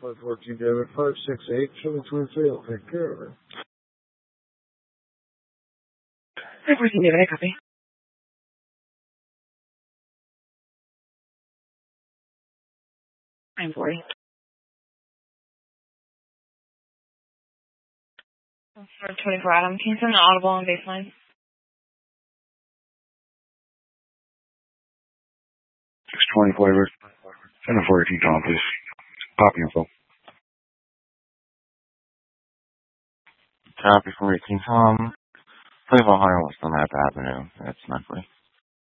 514 David 568 723. I'll take care of it. 514 David, I copy. I'm 40. 24 Adam. Can you send an audible on baseline? 620 flavor. Send a 42 Tom, please. Copy info. Copy from 18 Tom. Please Ohio, what's on Map Avenue? That's Snuffley.